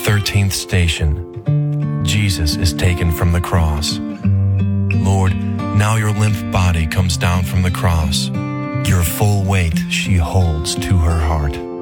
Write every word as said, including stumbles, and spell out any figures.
thirteenth station. Jesus is taken from the cross. Lord, now your limp body comes down from the cross. Your full weight she holds to her heart.